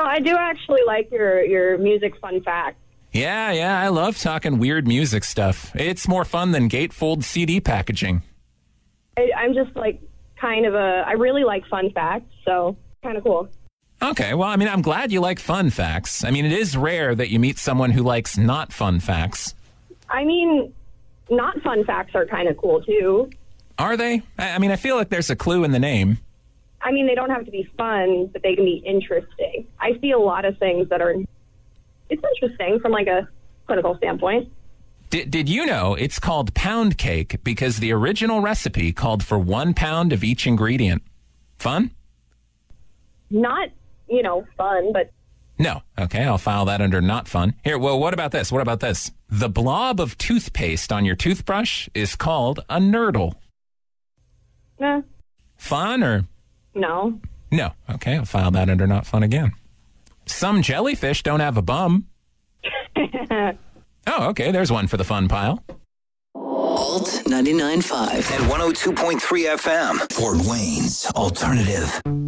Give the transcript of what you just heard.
I do actually like your music fun facts. Yeah, I love talking weird music stuff. It's more fun than gatefold CD packaging. I'm just like I really like fun facts, so kind of cool. Okay, well, I mean, I'm glad you like fun facts. I mean, it is rare that you meet someone who likes not fun facts. I mean, not fun facts are kind of cool, too. Are they? I mean, I feel like there's a clue in the name. I mean, they don't have to be fun, but they can be interesting. I see a lot of things that are... It's interesting from, like, a clinical standpoint. Did you know it's called pound cake because the original recipe called for 1 pound of each ingredient? Fun? Not, fun, but... No. Okay, I'll file that under not fun. Here, well, what about this? The blob of toothpaste on your toothbrush is called a nurdle. Fun or... No. No. Okay, I'll file that under not fun again. Some jellyfish don't have a bum. Oh, okay, there's one for the fun pile. Alt 99.5 and 102.3 FM. Fort Wayne's Alternative.